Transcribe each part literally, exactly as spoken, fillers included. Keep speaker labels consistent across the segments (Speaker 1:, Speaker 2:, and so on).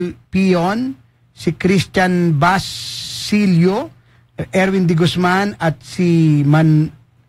Speaker 1: Pion, si Christian Basilio, Erwin Di Guzman, at si Man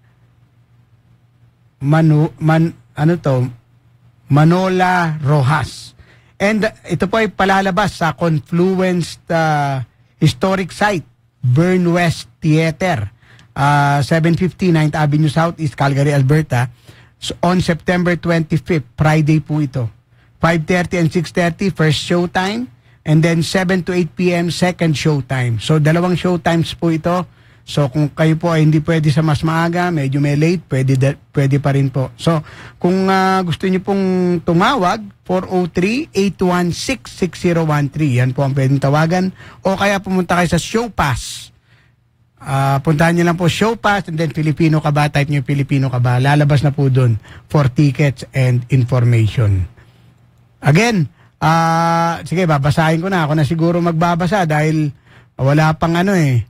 Speaker 1: Manu Man ano to Manola Rojas. And uh, ito po ay palalabas sa Confluence uh, Historic Site, Burn West Theater, uh, seven fifty ninth Avenue Southeast, Calgary, Alberta, so on September twenty-fifth, Friday po ito. five thirty and six thirty, first show time. And then seven to eight p m, second show time. So, dalawang show times po ito. So, kung kayo po ay hindi pwede sa mas maaga, medyo may late, pwede, de, pwede pa rin po. So, kung uh, gusto niyo pong tumawag, four oh three, eight one six, six oh one three. Yan po ang pwedeng tawagan. O kaya pumunta kayo sa Show Pass. Uh, puntahan niyo lang po Show Pass and then Filipino ka ba? Type niyo Filipino ka ba? Lalabas na po dun for tickets and information. Again, uh, sige, babasahin ko na. Ako na siguro magbabasa dahil wala pang ano eh.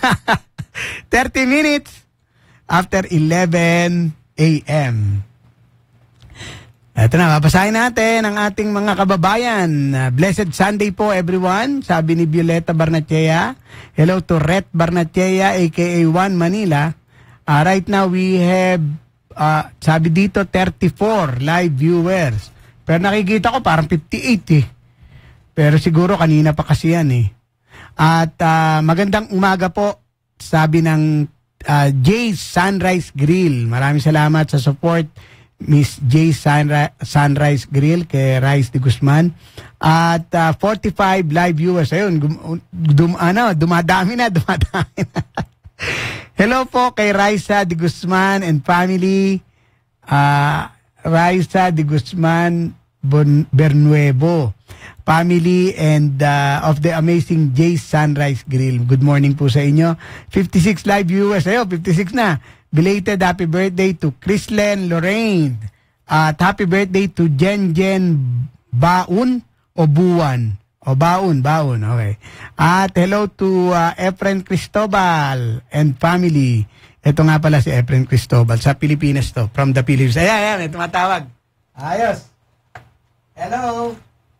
Speaker 1: thirty minutes after eleven a m Ito na, babasahin natin ang ating mga kababayan. Uh, Blessed Sunday po everyone, sabi ni Violeta Barnachea. Hello to Ret Barnachea, aka One Manila. Uh, right now we have, uh, sabi dito, thirty-four live viewers. Pero nakikita ko parang fifty-eight eh. Pero siguro kanina pa kasi yan eh. At uh, magandang umaga po, sabi ng uh, Jay's Sunrise Grill. Maraming salamat sa support, Miss Jay's Sunri- Sunrise Grill kay Rice Di Guzman. At uh, forty-five live viewers. Ayun, gum- dum- ano, dumadami na, dumadami na. Hello po kay Raisa Di Guzman and family. Uh, Raisa Di Guzman Bon- Bernuevo family and uh, of the amazing Jay's Sunrise Grill. Good morning po sa inyo. fifty-six live viewers. Ayo, fifty-six na. Belated happy birthday to Chrislen Lorraine. At happy birthday to Jen Jen Baun o Buwan. O Baun, Baun. Okay. At hello to uh, Efren Cristobal and family. Ito nga pala si Efren Cristobal. Sa Pilipinas to. From the Philippines. Ayan, ayan. Ito matawag. Ayos. Hello.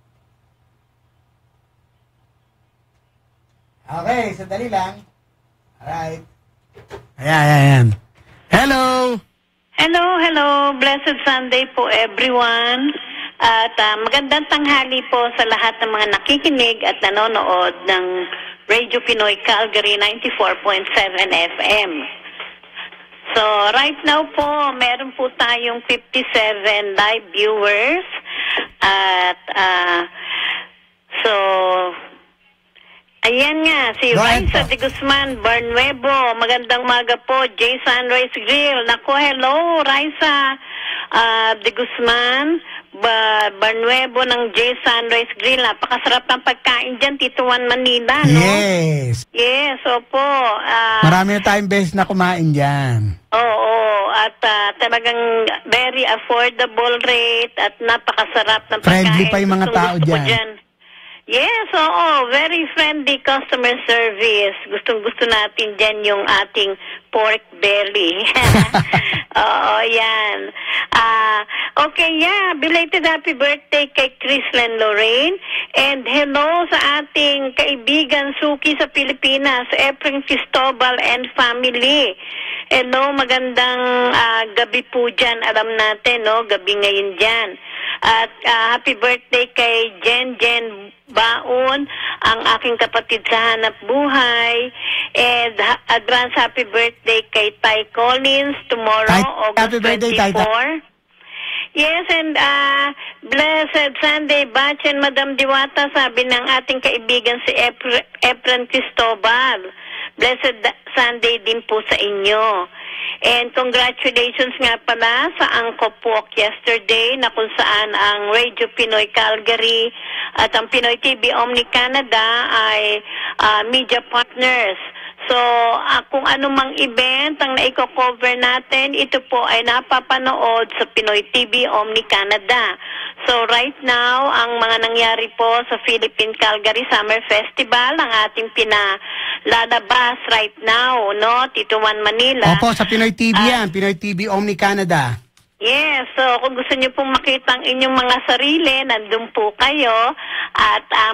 Speaker 1: Okay, sandali lang. Alright. Ayan, ayan, ayan. Hello.
Speaker 2: Hello, hello. Blessed Sunday po everyone. At uh, magandang tanghali po sa lahat ng mga nakikinig at nanonood ng Radio Pinoy Calgary ninety-four point seven F M. So, right now po, meron po tayong fifty-seven live viewers. At, uh, so, ayan nga, si Raisa Di Guzman Bernuevo. Magandang maga po, Jay Sunrise Grill. Naku, hello, Raisa uh, Di Guzman ba- Bernuevo ng Jay Sunrise Grill. Napakasarap ng pagkain dyan, Tito Juan Manila, no?
Speaker 1: Yes.
Speaker 2: Yes, opo. Uh,
Speaker 1: Marami na tayong beses na kumain dyan.
Speaker 2: Oo, at uh, talagang very affordable rate at napakasarap ng pagkain.
Speaker 1: Friendly pa yung mga tao dyan.
Speaker 2: dyan. Yes, oo, very friendly customer service. Gustong-gusto natin dyan yung ating pork belly. Oo, yan. Uh, okay, yeah, belated happy birthday kay Chrislen Lorraine. And hello sa ating kaibigan Suki sa Pilipinas, Efren Cristobal and family. Hello, magandang uh, gabi po dyan. Alam natin, no? Gabi ngayon dyan. At uh, happy birthday kay Jen Jen Baon, ang aking kapatid sa hanap buhay. And ha- advance happy birthday kay Ty Collins tomorrow,
Speaker 1: Ty-
Speaker 2: August
Speaker 1: happy birthday, Ty-
Speaker 2: twenty-four. Yes, and uh, blessed Sunday batch and Madam Diwata, sabi ng ating kaibigan si Epr- Efren Cristobal. Blessed Sunday din po sa inyo. And congratulations nga pala sa Angkop Walk yesterday na kung saan ang Radio Pinoy Calgary at ang Pinoy T V Omni Canada ay uh, media partners. So, uh, kung anumang event ang naiko-cover natin, ito po ay napapanood sa Pinoy T V Omni Canada. So, right now, ang mga nangyari po sa Philippine Calgary Summer Festival, ang ating pinalalabas right now, no? Tito Juan Manila.
Speaker 1: Opo, sa Pinoy T V uh, yan. Pinoy T V Omni Canada.
Speaker 2: Yes, so kung gusto niyo pong makita ang inyong mga sarili, nandun po kayo. At um,